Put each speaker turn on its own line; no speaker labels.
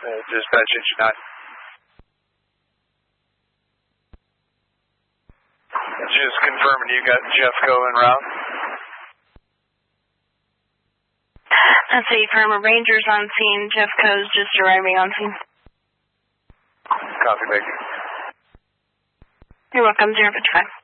Dispatch engine 9. Just confirming you got Jeffco en route.
That's a firm of Rangers on scene. Jeffco's just arriving on scene.
Copy, thank you.
You're welcome, 055.